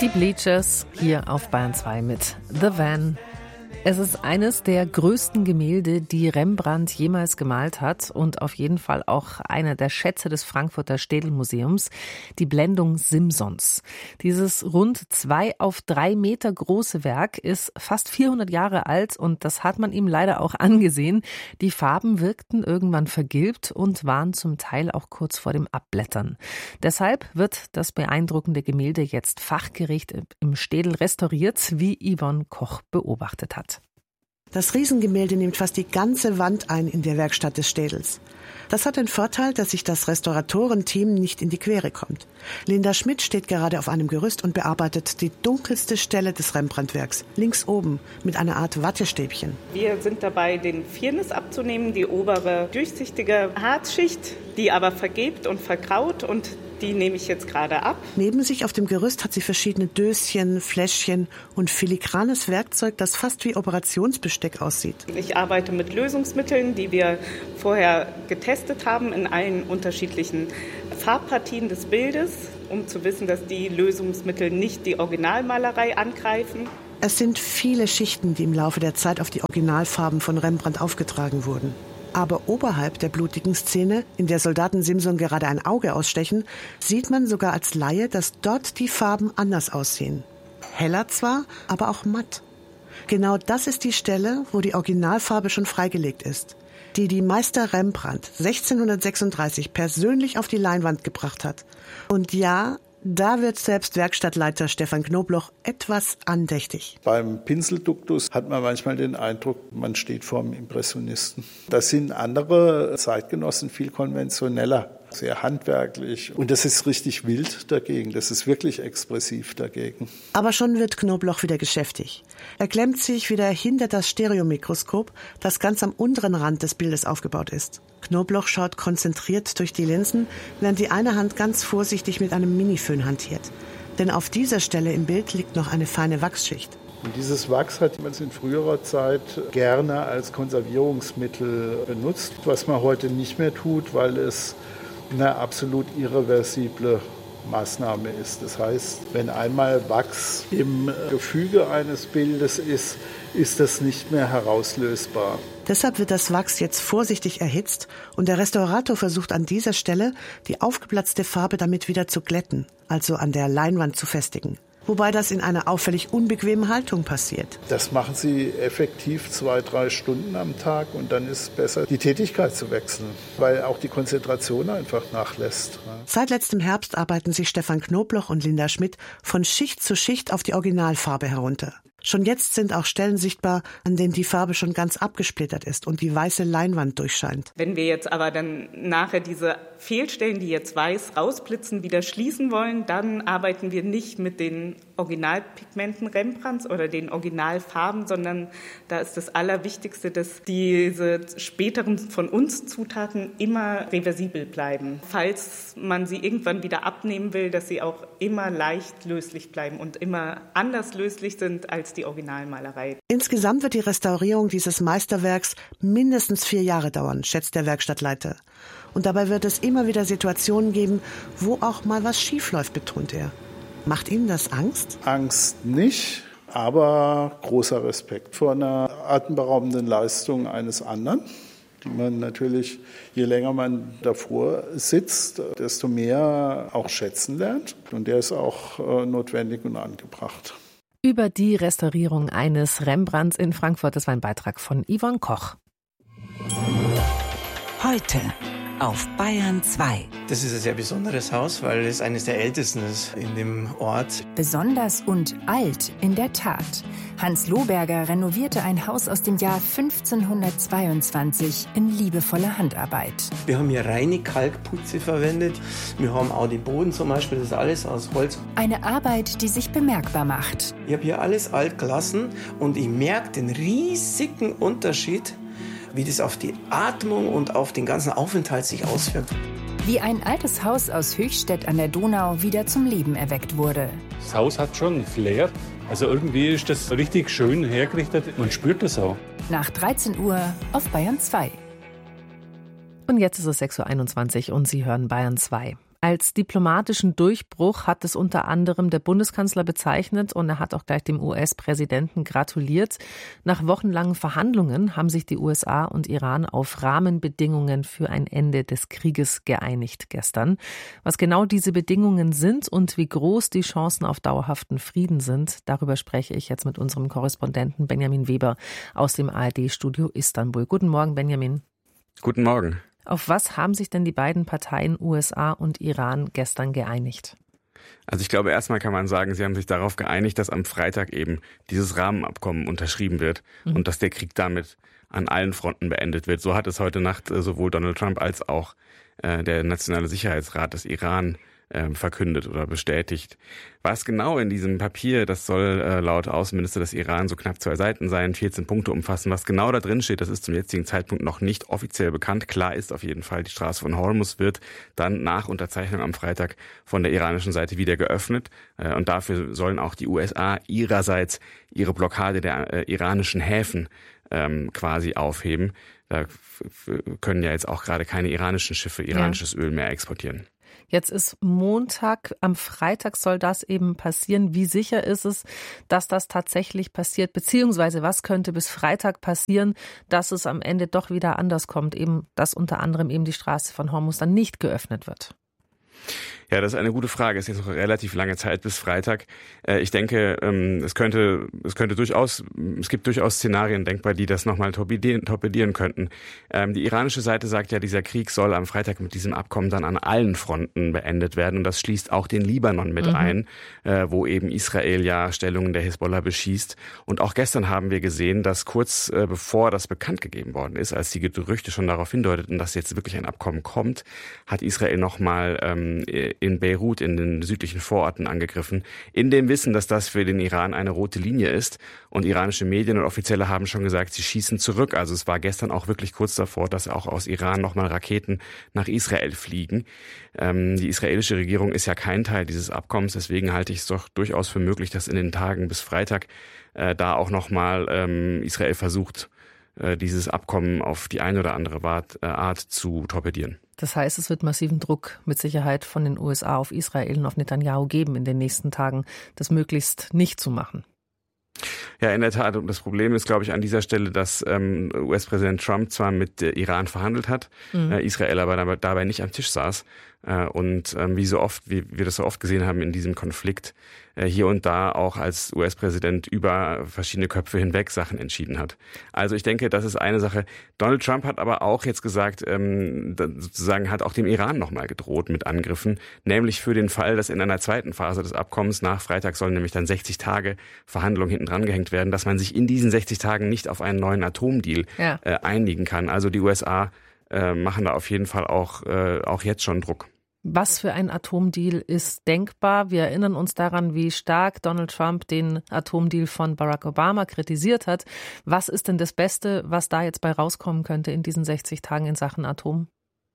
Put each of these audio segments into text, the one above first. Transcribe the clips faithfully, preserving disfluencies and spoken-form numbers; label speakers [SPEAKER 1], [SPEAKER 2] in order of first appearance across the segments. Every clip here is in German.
[SPEAKER 1] Die Bleachers hier auf Bayern zwei mit The Van. Es ist eines der größten Gemälde, die Rembrandt jemals gemalt hat und auf jeden Fall auch einer der Schätze des Frankfurter Städelmuseums, die Blendung Simsons. Dieses rund zwei auf drei Meter große Werk ist fast vierhundert Jahre alt und das hat man ihm leider auch angesehen. Die Farben wirkten irgendwann vergilbt und waren zum Teil auch kurz vor dem Abblättern. Deshalb wird das beeindruckende Gemälde jetzt fachgerecht im Städel restauriert, wie Yvonne Koch beobachtet hat.
[SPEAKER 2] Das Riesengemälde nimmt fast die ganze Wand ein in der Werkstatt des Städels. Das hat den Vorteil, dass sich das Restauratorenteam nicht in die Quere kommt. Linda Schmidt steht gerade auf einem Gerüst und bearbeitet die dunkelste Stelle des Rembrandt-Werks, links oben, mit einer Art Wattestäbchen.
[SPEAKER 3] Wir sind dabei, den Firnis abzunehmen, die obere durchsichtige Harzschicht, die aber vergilbt und vergraut, und die nehme ich jetzt gerade ab.
[SPEAKER 2] Neben sich auf dem Gerüst hat sie verschiedene Döschen, Fläschchen und filigranes Werkzeug, das fast wie Operationsbesteck aussieht.
[SPEAKER 3] Ich arbeite mit Lösungsmitteln, die wir vorher getestet haben in allen unterschiedlichen Farbpartien des Bildes, um zu wissen, dass die Lösungsmittel nicht die Originalmalerei angreifen.
[SPEAKER 2] Es sind viele Schichten, die im Laufe der Zeit auf die Originalfarben von Rembrandt aufgetragen wurden. Aber oberhalb der blutigen Szene, in der Soldaten Simson gerade ein Auge ausstechen, sieht man sogar als Laie, dass dort die Farben anders aussehen. Heller zwar, aber auch matt. Genau das ist die Stelle, wo die Originalfarbe schon freigelegt ist, die die Meister Rembrandt sechzehnhundertsechsunddreißig persönlich auf die Leinwand gebracht hat. Und ja, da wird selbst Werkstattleiter Stefan Knobloch etwas andächtig.
[SPEAKER 4] Beim Pinselduktus hat man manchmal den Eindruck, man steht vor einem Impressionisten. Das sind andere Zeitgenossen viel konventioneller, sehr handwerklich. Und das ist richtig wild dagegen, das ist wirklich expressiv dagegen.
[SPEAKER 2] Aber schon wird Knobloch wieder geschäftig. Er klemmt sich wieder hinter das Stereomikroskop, das ganz am unteren Rand des Bildes aufgebaut ist. Knobloch schaut konzentriert durch die Linsen, während die eine Hand ganz vorsichtig mit einem Miniföhn hantiert. Denn auf dieser Stelle im Bild liegt noch eine feine Wachsschicht.
[SPEAKER 4] Und dieses Wachs hat man in früherer Zeit gerne als Konservierungsmittel benutzt, was man heute nicht mehr tut, weil es eine absolut irreversible Maßnahme ist. Das heißt, wenn einmal Wachs im Gefüge eines Bildes ist, ist das nicht mehr herauslösbar.
[SPEAKER 2] Deshalb wird das Wachs jetzt vorsichtig erhitzt und der Restaurator versucht an dieser Stelle, die aufgeplatzte Farbe damit wieder zu glätten, also an der Leinwand zu festigen. Wobei das in einer auffällig unbequemen Haltung passiert.
[SPEAKER 4] Das machen sie effektiv zwei, drei Stunden am Tag und dann ist es besser, die Tätigkeit zu wechseln, weil auch die Konzentration einfach nachlässt.
[SPEAKER 2] Seit letztem Herbst arbeiten sich Stefan Knobloch und Linda Schmidt von Schicht zu Schicht auf die Originalfarbe herunter. Schon jetzt sind auch Stellen sichtbar, an denen die Farbe schon ganz abgesplittert ist und die weiße Leinwand durchscheint.
[SPEAKER 3] Wenn wir jetzt aber dann nachher diese Fehlstellen, die jetzt weiß rausblitzen, wieder schließen wollen, dann arbeiten wir nicht mit den Originalpigmenten Rembrandts oder den Originalfarben, sondern da ist das Allerwichtigste, dass diese späteren von uns Zutaten immer reversibel bleiben. Falls man sie irgendwann wieder abnehmen will, dass sie auch immer leicht löslich bleiben und immer anders löslich sind als die Originalmalerei.
[SPEAKER 2] Insgesamt wird die Restaurierung dieses Meisterwerks mindestens vier Jahre dauern, schätzt der Werkstattleiter. Und dabei wird es immer wieder Situationen geben, wo auch mal was schiefläuft, betont er. Macht Ihnen das Angst?
[SPEAKER 4] Angst nicht, aber großer Respekt vor einer atemberaubenden Leistung eines anderen, die man natürlich, je länger man davor sitzt, desto mehr auch schätzen lernt. Und der ist auch äh, notwendig und angebracht.
[SPEAKER 1] Über die Restaurierung eines Rembrandts in Frankfurt, das war ein Beitrag von Yvonne Koch.
[SPEAKER 5] Heute auf Bayern zwei.
[SPEAKER 6] Das ist ein sehr besonderes Haus, weil es eines der ältesten ist in dem Ort.
[SPEAKER 7] Besonders und alt, in der Tat. Hans Lohberger renovierte ein Haus aus dem Jahr fünfzehnhundertzweiundzwanzig in liebevoller Handarbeit.
[SPEAKER 6] Wir haben hier reine Kalkputze verwendet. Wir haben auch den Boden zum Beispiel, das ist alles aus Holz.
[SPEAKER 7] Eine Arbeit, die sich bemerkbar macht.
[SPEAKER 6] Ich habe hier alles alt gelassen und ich merke den riesigen Unterschied, wie das auf die Atmung und auf den ganzen Aufenthalt sich auswirkt.
[SPEAKER 7] Wie ein altes Haus aus Höchstädt an der Donau wieder zum Leben erweckt wurde.
[SPEAKER 8] Das Haus hat schon einen Flair. Also irgendwie ist das richtig schön hergerichtet. Man spürt das auch.
[SPEAKER 7] Nach dreizehn Uhr auf Bayern zwei.
[SPEAKER 1] Und jetzt ist es sechs Uhr einundzwanzig und Sie hören Bayern zwei. Als diplomatischen Durchbruch hat es unter anderem der Bundeskanzler bezeichnet und er hat auch gleich dem U S-Präsidenten gratuliert. Nach wochenlangen Verhandlungen haben sich die U S A und Iran auf Rahmenbedingungen für ein Ende des Krieges geeinigt gestern. Was genau diese Bedingungen sind und wie groß die Chancen auf dauerhaften Frieden sind, darüber spreche ich jetzt mit unserem Korrespondenten Benjamin Weber aus dem A R D-Studio Istanbul. Guten Morgen, Benjamin.
[SPEAKER 9] Guten Morgen.
[SPEAKER 1] Auf was haben sich denn die beiden Parteien U S A und Iran gestern geeinigt?
[SPEAKER 9] Also ich glaube, erstmal kann man sagen, sie haben sich darauf geeinigt, dass am Freitag eben dieses Rahmenabkommen unterschrieben wird mhm. und dass der Krieg damit an allen Fronten beendet wird. So hat es heute Nacht sowohl Donald Trump als auch äh, der Nationale Sicherheitsrat des Iran äh, verkündet oder bestätigt. Was genau in diesem Papier, das soll äh, laut Außenminister des Iran so knapp zwei Seiten sein, vierzehn Punkte umfassen. Was genau da drin steht, das ist zum jetzigen Zeitpunkt noch nicht offiziell bekannt. Klar ist auf jeden Fall, die Straße von Hormuz wird dann nach Unterzeichnung am Freitag von der iranischen Seite wieder geöffnet. Äh, und dafür sollen auch die U S A ihrerseits ihre Blockade der äh, iranischen Häfen ähm, quasi aufheben. Da f- f- können ja jetzt auch gerade keine iranischen Schiffe iranisches ja. Öl mehr exportieren.
[SPEAKER 1] Jetzt ist Montag, am Freitag soll das eben passieren. Wie sicher ist es, dass das tatsächlich passiert? Beziehungsweise was könnte bis Freitag passieren, dass es am Ende doch wieder anders kommt? Eben, dass unter anderem eben die Straße von Hormuz dann nicht geöffnet wird.
[SPEAKER 9] Ja, das ist eine gute Frage. Es ist jetzt noch relativ lange Zeit bis Freitag. Ich denke, es könnte, es könnte durchaus, es gibt durchaus Szenarien denkbar, die das nochmal torpedieren, torpedieren könnten. Die iranische Seite sagt ja, dieser Krieg soll am Freitag mit diesem Abkommen dann an allen Fronten beendet werden. Und das schließt auch den Libanon mit mhm. ein, wo eben Israel ja Stellungen der Hisbollah beschießt. Und auch gestern haben wir gesehen, dass kurz bevor das bekannt gegeben worden ist, als die Gerüchte schon darauf hindeuteten, dass jetzt wirklich ein Abkommen kommt, hat Israel nochmal ähm, in Beirut, in den südlichen Vororten angegriffen, in dem Wissen, dass das für den Iran eine rote Linie ist. Und iranische Medien und Offizielle haben schon gesagt, sie schießen zurück. Also es war gestern auch wirklich kurz davor, dass auch aus Iran nochmal Raketen nach Israel fliegen. Ähm, die israelische Regierung ist ja kein Teil dieses Abkommens, deswegen halte ich es doch durchaus für möglich, dass in den Tagen bis Freitag äh, da auch nochmal ähm, Israel versucht, äh, dieses Abkommen auf die eine oder andere Art, äh, Art zu torpedieren.
[SPEAKER 1] Das heißt, es wird massiven Druck mit Sicherheit von den U S A auf Israel und auf Netanyahu geben in den nächsten Tagen, das möglichst nicht zu machen.
[SPEAKER 9] Ja, in der Tat. Und das Problem ist, glaube ich, an dieser Stelle, dass ähm, U S-Präsident Trump zwar mit äh, Iran verhandelt hat, mhm. äh, Israel aber dabei, dabei nicht am Tisch saß äh, und ähm, wie so oft, wie wir das so oft gesehen haben in diesem Konflikt, äh, hier und da auch als U S-Präsident über verschiedene Köpfe hinweg Sachen entschieden hat. Also ich denke, das ist eine Sache. Donald Trump hat aber auch jetzt gesagt, ähm, sozusagen hat auch dem Iran nochmal gedroht mit Angriffen, nämlich für den Fall, dass in einer zweiten Phase des Abkommens nach Freitag sollen nämlich dann sechzig Tage Verhandlungen hinten dran gehängt werden, dass man sich in diesen sechzig Tagen nicht auf einen neuen Atomdeal ja. äh, einigen kann. Also die U S A äh, machen da auf jeden Fall auch, äh, auch jetzt schon Druck.
[SPEAKER 1] Was für ein Atomdeal ist denkbar? Wir erinnern uns daran, wie stark Donald Trump den Atomdeal von Barack Obama kritisiert hat. Was ist denn das Beste, was da jetzt bei rauskommen könnte in diesen sechzig Tagen in Sachen Atom?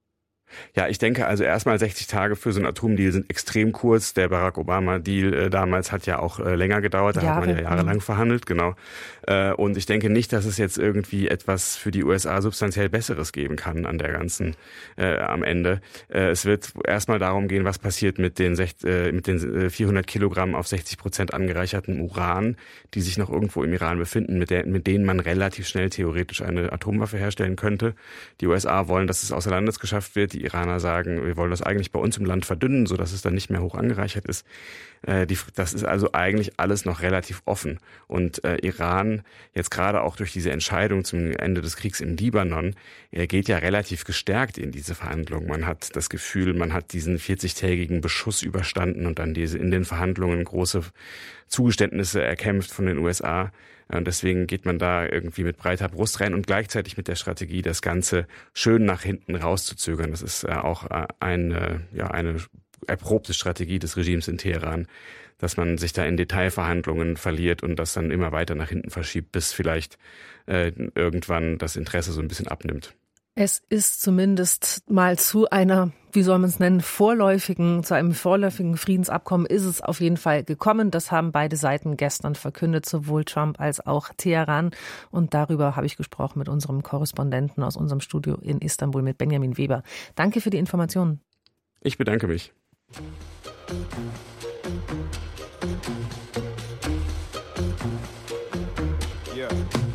[SPEAKER 9] Ja, ich denke also erstmal sechzig Tage für so einen Atomdeal sind extrem kurz. Der Barack Obama-Deal äh, damals hat ja auch äh, länger gedauert, da Jahre. hat man ja jahrelang verhandelt, genau. Äh, und ich denke nicht, dass es jetzt irgendwie etwas für die U S A substanziell Besseres geben kann an der ganzen, äh, am Ende. Äh, es wird erstmal darum gehen, was passiert mit den, sech, äh, mit den vierhundert Kilogramm auf sechzig Prozent angereicherten Uran, die sich noch irgendwo im Iran befinden, mit, der, mit denen man relativ schnell theoretisch eine Atomwaffe herstellen könnte. Die U S A wollen, dass es außer Landes geschafft wird. Die Iraner sagen, wir wollen das eigentlich bei uns im Land verdünnen, sodass es dann nicht mehr hoch angereichert ist. Äh, die, das ist also eigentlich alles noch relativ offen. Und äh, Iran, jetzt gerade auch durch diese Entscheidung zum Ende des Kriegs im Libanon, er geht ja relativ gestärkt in diese Verhandlungen. Man hat das Gefühl, man hat diesen vierzigtägigen Beschuss überstanden und dann diese in den Verhandlungen große Zugeständnisse erkämpft von den U S A. Und deswegen geht man da irgendwie mit breiter Brust rein und gleichzeitig mit der Strategie, das Ganze schön nach hinten rauszuzögern. Das ist auch eine, ja, eine erprobte Strategie des Regimes in Teheran, dass man sich da in Detailverhandlungen verliert und das dann immer weiter nach hinten verschiebt, bis vielleicht äh, irgendwann das Interesse so ein bisschen abnimmt.
[SPEAKER 1] Es ist zumindest mal zu einer, wie soll man es nennen, vorläufigen, zu einem vorläufigen Friedensabkommen ist es auf jeden Fall gekommen. Das haben beide Seiten gestern verkündet, sowohl Trump als auch Teheran. Und darüber habe ich gesprochen mit unserem Korrespondenten aus unserem Studio in Istanbul, mit Benjamin Weber. Danke für die Informationen.
[SPEAKER 9] Ich bedanke mich.
[SPEAKER 10] Yeah.